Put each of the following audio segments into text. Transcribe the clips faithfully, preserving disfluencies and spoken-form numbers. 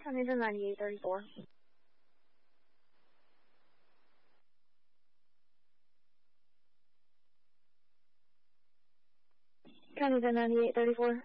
County to ninety-eight thirty-four. County to ninety-eight thirty-four.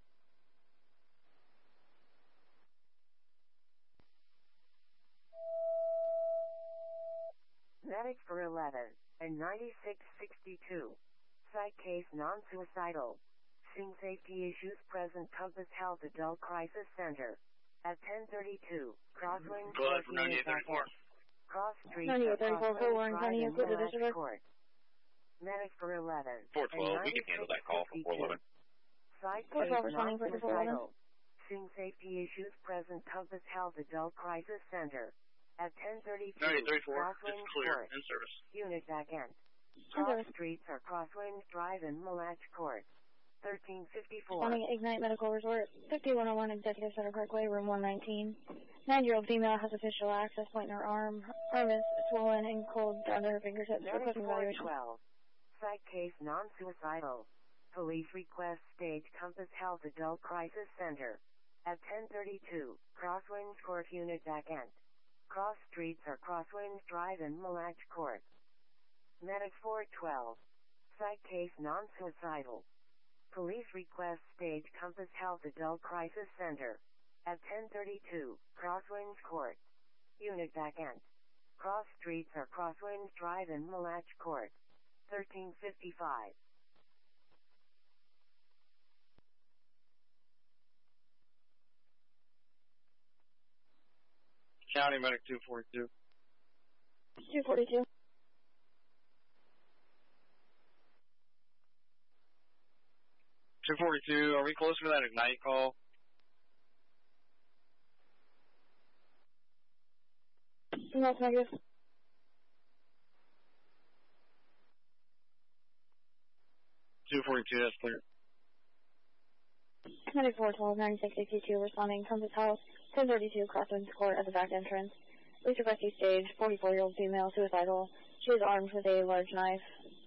Medic for eleven and ninety-six sixty-two. Site case non-suicidal. Seeing safety issues present. Compass Health Adult Crisis Center. At ten thirty-two. Crosswind Court. ninety-eight thirty-four. Cross Street. ninety-eight thirty-four, Fort Warren County, included district. Court. Medic for eleven. four twelve, we can handle that call from four eleven. Site four case twelve responding for four eleven. non-suicidal. Seeing safety issues present. Compass Health Adult Crisis Center. At ten thirty-two. ninety-eight thirty-four, Crosswind it's clear, Court. in service. Unit vacant. In Cross service. streets are Crosswind Drive and Milatch Court. thirteen fifty-four. Responding at Ignite Medical Resort, fifty-one oh one Executive Center Parkway, room one nineteen. nine-year-old female has official access point in her arm. Arm is swollen and cold down to her fingertips. Requesting evaluation. twelve. Site case non-suicidal. Police request stage Compass Health Adult Crisis Center. At ten thirty-two. Crosswinds Court. Unit vacant. Cross streets are Crosswinds Drive and Milatch Court. Medic four twelve. Site case non-suicidal. Police request stage Compass Health Adult Crisis Center. At ten thirty-two. Crosswinds Court. Unit vacant. Cross streets are Crosswinds Drive and Milatch Court. thirteen fifty-five. County Medic two forty-two. two forty-two. two forty-two, are we close for that Ignite call? No, it's negative. two forty-two, that's clear. ninety-four twelve ninety-six sixty-two responding. Compass House, ten thirty-two Crosswinds Court at the back entrance. Police request stage, forty-four-year-old female, suicidal. She is armed with a large knife.